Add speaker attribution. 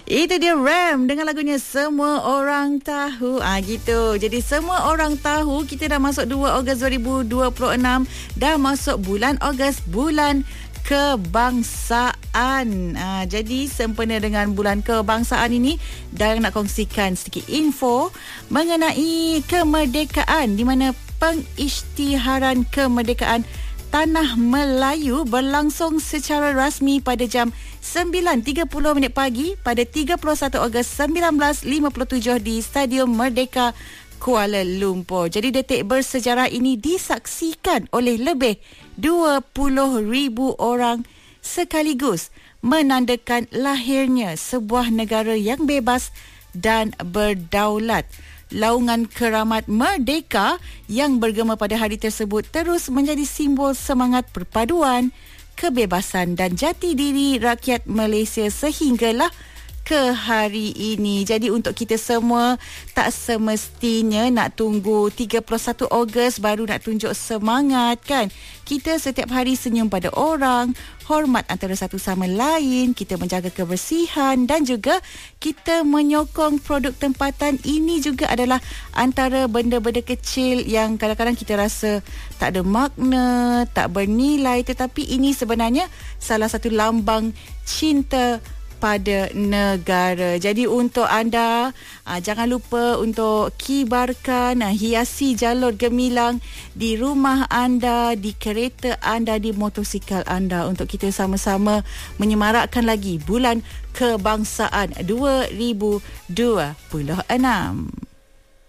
Speaker 1: Itu dia Ram dengan lagunya Semua Orang Tahu. Gitu. Jadi semua orang tahu kita dah masuk 2 Ogos 2026. Dah masuk bulan Ogos, bulan kebangsaan. Jadi sempena dengan bulan kebangsaan ini, dan nak kongsikan sedikit info mengenai kemerdekaan, di mana pengisytiharan kemerdekaan Tanah Melayu berlangsung secara rasmi pada jam 9.30 pagi pada 31 Ogos 1957 di Stadium Merdeka, Kuala Lumpur. Jadi detik bersejarah ini disaksikan oleh lebih 20,000 orang sekaligus, menandakan lahirnya sebuah negara yang bebas dan berdaulat. Laungan keramat merdeka yang bergema pada hari tersebut terus menjadi simbol semangat perpaduan, kebebasan dan jati diri rakyat Malaysia sehinggalah ke hari ini. Jadi untuk kita semua, tak semestinya nak tunggu 31 Ogos baru nak tunjuk semangat, kan? Kita setiap hari senyum pada orang, hormat antara satu sama lain, kita menjaga kebersihan dan juga kita menyokong produk tempatan. Ini juga adalah antara benda-benda kecil yang kadang-kadang kita rasa tak ada makna, tak bernilai, tetapi ini sebenarnya salah satu lambang cinta pada negara. Jadi untuk anda, jangan lupa untuk kibarkan, hiasi jalur gemilang di rumah anda, di kereta anda, di motosikal anda, untuk kita sama-sama menyemarakkan lagi bulan kebangsaan 2026.